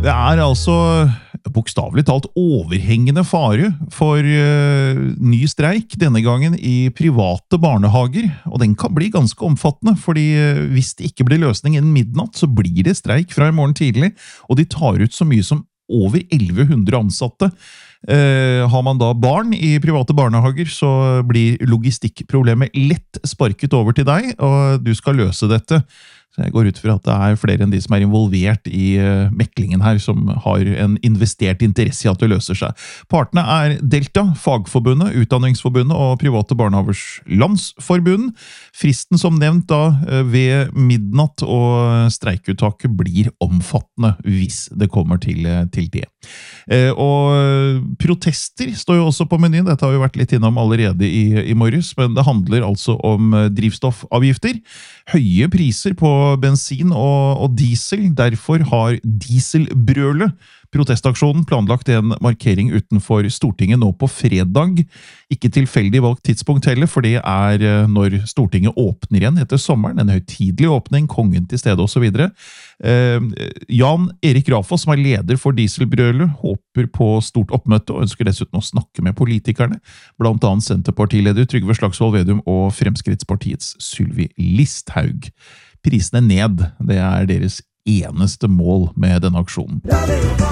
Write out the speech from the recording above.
Det altså bokstavelig talt overhengende fare for ny streik, denne gangen i private barnehager, og den kan bli ganske omfattende, fordi hvis det ikke blir løsning innen midnatt, så blir det streik fra i morgen tidlig, og de tar ut så mye som over 1100 ansatte. Har man da barn i private barnehager, så blir logistikkproblemet lett sparket over til deg, og du skal løse dette. Så jeg går ut fra at det flere enn de som involvert i meklingen her, som har en investert interesse i at det løser seg. Partene Delta, Fagforbundet, Utdanningsforbundet og Private Barnehagers Landsforbund. Fristen som nevnt da ved midnatt, og streikuttaket blir omfattende hvis det kommer til det. Og protester står jo også på menyen, dette har vi vært litt innom allerede i morges, men det handler altså om drivstoffavgifter. Høye priser på bensin og diesel, derfor har dieselbrølet protestaksjonen planlagt en markering utenfor Stortinget nå på fredag. Ikke tilfeldig valgt tidspunkt heller, for det når Stortinget åpner igjen etter sommeren, en høytidelig åpning, kongen til stede og så videre. Jan Erik Rafoss, som leder for dieselbrølet, håper på stort oppmøte og ønsker dessuten å snakke med politikerne, blant annet Senterpartileder Trygve Slagsvold Vedum og Fremskrittspartiets Sylvi Listhaug. Prisene ned, det deres eneste mål med denne aksjonen.